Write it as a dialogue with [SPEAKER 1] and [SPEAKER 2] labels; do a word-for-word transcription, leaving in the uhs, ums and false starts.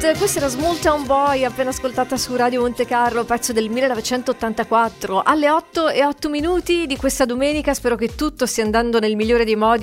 [SPEAKER 1] Street, questa era Small Town Boy, appena ascoltata su Radio Monte Carlo, pezzo del millenovecentottantaquattro. Alle otto e otto minuti di questa domenica, spero che tutto stia andando nel migliore dei modi